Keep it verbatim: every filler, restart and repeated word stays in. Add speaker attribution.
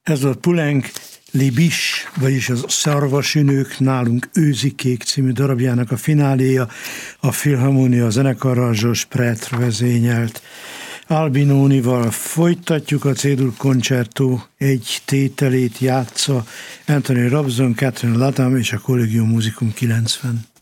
Speaker 1: Ez volt Poulenc Les Biches, vagyis az Szarvasünők nálunk őzikék című darabjának a fináléja, a Filharmonia zenekarral Georges Prêtre vezényelt. Albinonival folytatjuk, a C-dur koncertó egy tételét játsza Anthony Robson, Catherine Latham és a Collegium Musicum kilencven.